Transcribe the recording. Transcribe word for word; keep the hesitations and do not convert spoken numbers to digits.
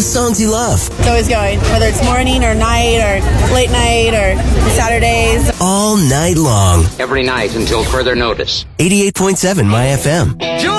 songs you love. It's always going, whether it's morning or night or late night or Saturdays. All night long. Every night until further notice. eighty-eight point seven My F M.